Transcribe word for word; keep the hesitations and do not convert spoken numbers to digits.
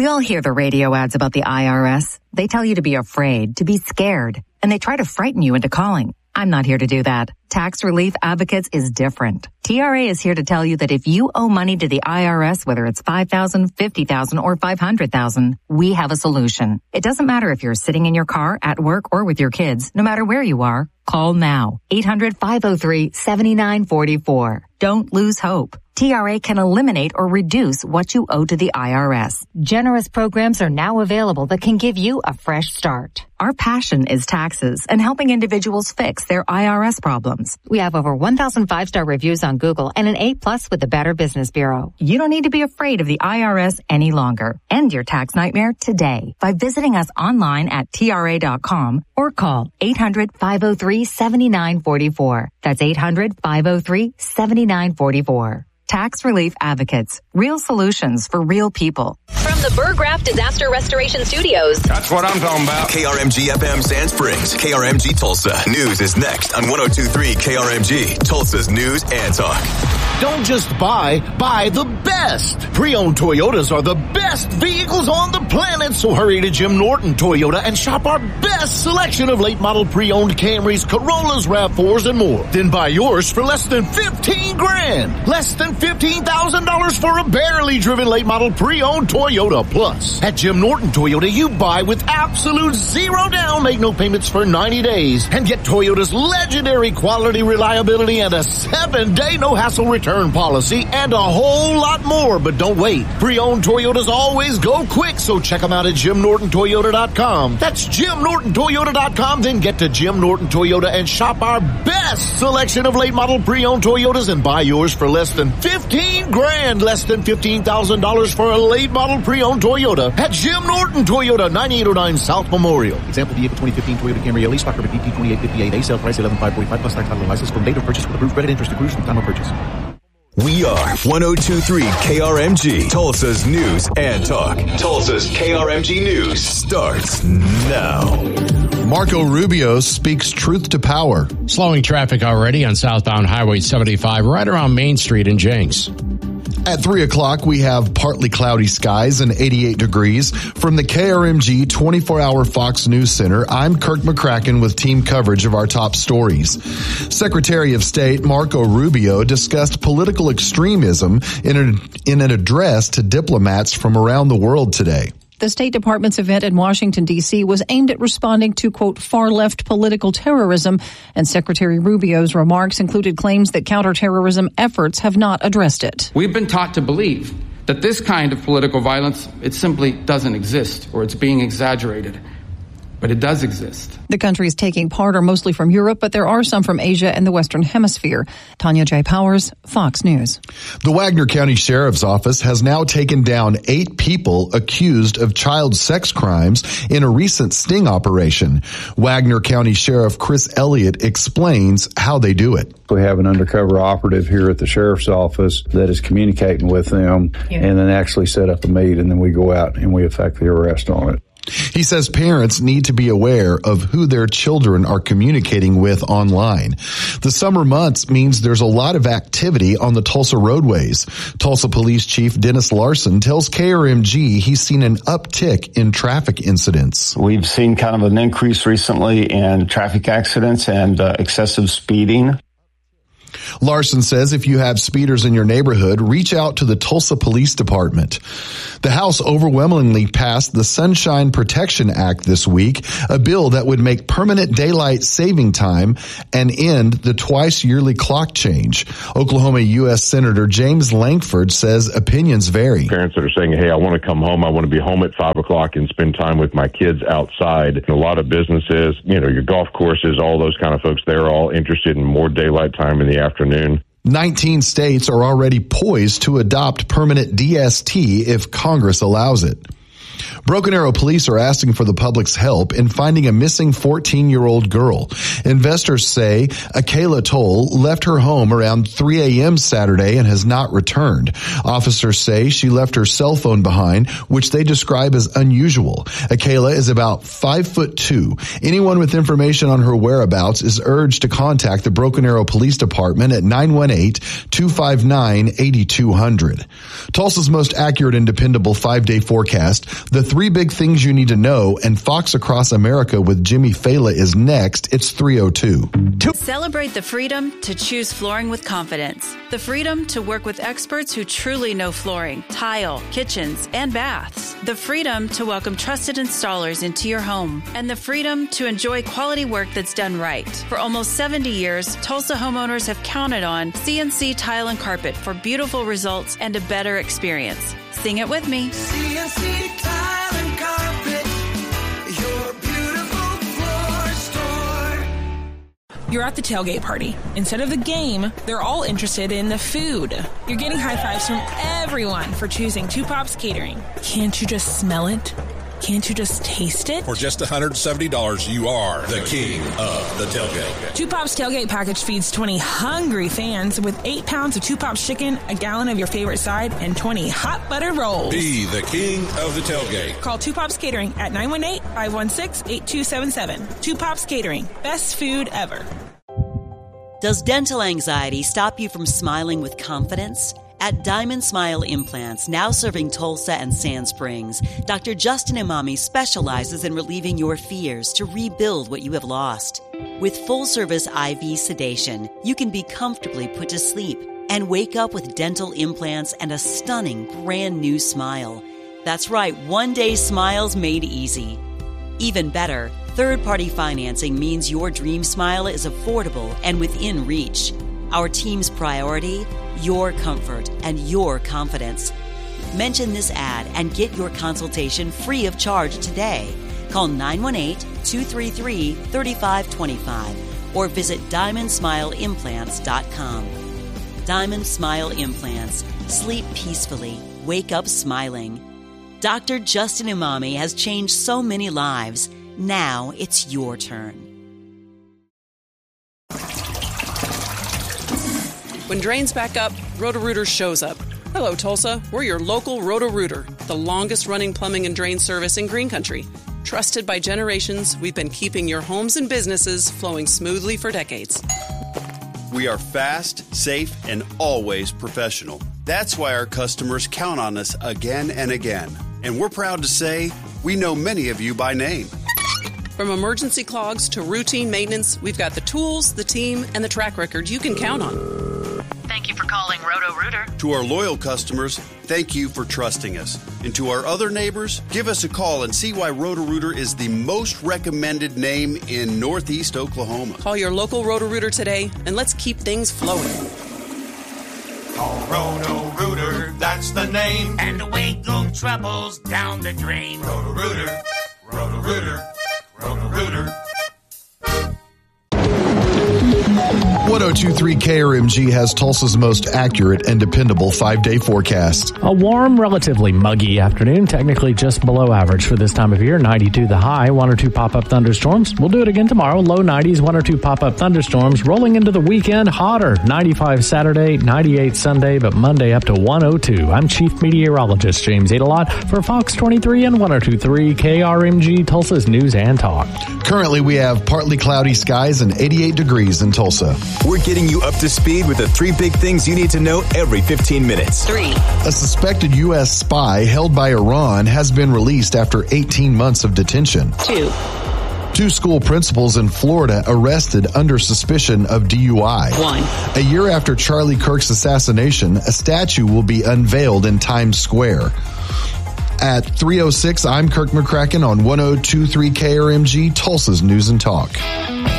We all hear the radio ads about the I R S. They tell you to be afraid, to be scared, and they try to frighten you into calling. I'm not here to do that. Tax Relief Advocates is different. T R A is here to tell you that if you owe money to the I R S, whether it's five thousand dollars, fifty thousand dollars, or five hundred thousand dollars, we have a solution. It doesn't matter if you're sitting in your car, at work, or with your kids. No matter where you are, call now. eight hundred, five oh three, seven nine four four. Don't lose hope. T R A can eliminate or reduce what you owe to the I R S. Generous programs are now available that can give you a fresh start. Our passion is taxes and helping individuals fix their I R S problems. We have over one thousand five-star reviews on Google and an A plus with the Better Business Bureau. You don't need to be afraid of the I R S any longer. End your tax nightmare today by visiting us online at T R A dot com or call eight hundred, five oh three, seven nine four four. That's eight hundred, five oh three, seven nine four four. Tax Relief Advocates. Real solutions for real people. From the Burgraff Disaster Restoration Studios. That's what I'm talking about. K R M G F M Sand Springs. K R M G Tulsa. News is next on one oh two point three K R M G. Tulsa's News and Talk. Don't just buy, buy the best. Pre-owned Toyotas are the best vehicles on the planet, so hurry to Jim Norton Toyota and shop our best selection of late model pre-owned Camrys, Corollas, RAV fours, and more. Then buy yours for less than fifteen grand. Less than fifteen thousand dollars for a barely driven late model pre-owned Toyota. Plus, at Jim Norton Toyota, you buy with absolute zero down, make no payments for ninety days, and get Toyota's legendary quality, reliability, and a seven-day no-hassle return policy, and a whole lot more. But don't wait. Pre-owned Toyotas always go quick, so check them out at Jim Norton Toyota dot com. That's Jim Norton Toyota dot com. Then get to Jim Norton Toyota and shop our best selection of late model pre-owned Toyotas and buy yours for less than fifteen grand. Less than fifteen thousand dollars for a late model pre-owned Toyota at Jim Norton Toyota, ninety-eight oh nine South Memorial. Example vehicle twenty fifteen Toyota Camry, lease stock number B P twenty-eight fifty-eight, A sale price eleven thousand five hundred forty-five plus tax, title, and license from date of purchase with approved credit, interest accrues from time of purchase. We are one oh two point three K R M G, Tulsa's News and Talk. Tulsa's K R M G News starts now. Marco Rubio speaks truth to power. Slowing traffic already on southbound Highway seventy-five right around Main Street in Jenks. At three o'clock, we have partly cloudy skies and eighty-eight degrees. From the K R M G twenty-four hour Fox News Center, I'm Kirk McCracken with team coverage of our top stories. Secretary of State Marco Rubio discussed political extremism in, a, in an address to diplomats from around the world today. The State Department's event in Washington, D C was aimed at responding to, quote, far-left political terrorism, and Secretary Rubio's remarks included claims that counterterrorism efforts have not addressed it. We've been taught to believe that this kind of political violence, it simply doesn't exist, or it's being exaggerated. But it does exist. The countries taking part are mostly from Europe, but there are some from Asia and the Western Hemisphere. Tanya J. Powers, Fox News. The Wagner County Sheriff's Office has now taken down eight people accused of child sex crimes in a recent sting operation. Wagner County Sheriff Chris Elliott explains how they do it. We have an undercover operative here at the Sheriff's Office that is communicating with them yeah. and then actually set up a meet, and then we go out and we effect the arrest on it. He says parents need to be aware of who their children are communicating with online. The summer months means there's a lot of activity on the Tulsa roadways. Tulsa Police Chief Dennis Larson tells K R M G he's seen an uptick in traffic incidents. We've seen kind of an increase recently in traffic accidents and uh, excessive speeding. Larson says if you have speeders in your neighborhood, reach out to the Tulsa Police Department. The House overwhelmingly passed the Sunshine Protection Act this week, a bill that would make permanent daylight saving time and end the twice yearly clock change. Oklahoma U S Senator James Lankford says opinions vary. Parents that are saying, hey, I want to come home, I want to be home at five o'clock and spend time with my kids outside. And a lot of businesses, you know, your golf courses, all those kind of folks, they're all interested in more daylight time in the afternoon. nineteen states are already poised to adopt permanent D S T if Congress allows it. Broken Arrow police are asking for the public's help in finding a missing fourteen-year-old girl. Investors say Akayla Toll left her home around three a.m. Saturday and has not returned. Officers say she left her cell phone behind, which they describe as unusual. Akayla is about five foot two. Anyone with information on her whereabouts is urged to contact the Broken Arrow Police Department at nine one eight, two five nine, eight two zero zero. Tulsa's most accurate and dependable five-day forecast. The three big things you need to know, and Fox Across America with Jimmy Fela is next. It's three oh two. Celebrate the freedom to choose flooring with confidence. The freedom to work with experts who truly know flooring, tile, kitchens, and baths. The freedom to welcome trusted installers into your home. And the freedom to enjoy quality work that's done right. For almost seventy years, Tulsa homeowners have counted on C N C Tile and Carpet for beautiful results and a better experience. Sing it with me. C N C Tile and Carpet, your beautiful floor store. You're at the tailgate party. Instead of the game, they're all interested in the food. You're getting high fives from everyone for choosing Two Pops Catering. Can't you just smell it? Can't you just taste it? For just one hundred seventy dollars, you are the king of the tailgate. Two Pops Tailgate Package feeds twenty hungry fans with eight pounds of Two Pops chicken, a gallon of your favorite side, and twenty hot buttered rolls. Be the king of the tailgate. Call Two Pops Catering at nine one eight, five one six, eight two seven seven. Two Pops Catering. Best food ever. Does dental anxiety stop you from smiling with confidence? At Diamond Smile Implants, now serving Tulsa and Sand Springs, Doctor Justin Imami specializes in relieving your fears to rebuild what you have lost. With full-service I V sedation, you can be comfortably put to sleep and wake up with dental implants and a stunning brand new smile. That's right, one-day smiles made easy. Even better, third-party financing means your dream smile is affordable and within reach. Our team's priority? Your comfort and your confidence. Mention this ad and get your consultation free of charge today. Call nine one eight, two three three, three five two five or visit diamond smile implants dot com. Diamond Smile Implants. Sleep peacefully. Wake up smiling. Doctor Justin Imami has changed so many lives. Now it's your turn. When drains back up, Roto-Rooter shows up. Hello, Tulsa. We're your local Roto-Rooter, the longest-running plumbing and drain service in Green Country. Trusted by generations, we've been keeping your homes and businesses flowing smoothly for decades. We are fast, safe, and always professional. That's why our customers count on us again and again. And we're proud to say we know many of you by name. From emergency clogs to routine maintenance, we've got the tools, the team, and the track record you can count on. Thank you for calling Roto-Rooter. To our loyal customers, thank you for trusting us. And to our other neighbors, give us a call and see why Roto-Rooter is the most recommended name in Northeast Oklahoma. Call your local Roto-Rooter today, and let's keep things flowing. Call Roto-Rooter, that's the name. And away go troubles down the drain. Roto-Rooter, Roto-Rooter, Roto-Rooter. one oh two point three K R M G has Tulsa's most accurate and dependable five-day forecast. A warm, relatively muggy afternoon, technically just below average for this time of year. ninety-two the high, one or two pop-up thunderstorms. We'll do it again tomorrow. Low nineties, one or two pop-up thunderstorms. Rolling into the weekend, hotter. ninety-five Saturday, ninety-eight Sunday, but Monday up to one oh two. I'm Chief Meteorologist James Adelot for Fox twenty-three and one oh two point three K R M G, Tulsa's News and Talk. Currently, we have partly cloudy skies and eighty-eight degrees in Tulsa. We're getting you up to speed with the three big things you need to know every fifteen minutes. Three. A suspected U S spy held by Iran has been released after eighteen months of detention. Two. Two school principals in Florida arrested under suspicion of D U I. One. A year after Charlie Kirk's assassination, a statue will be unveiled in Times Square. At three oh six, I'm Kirk McCracken on one oh two point three K R M G, Tulsa's News and Talk.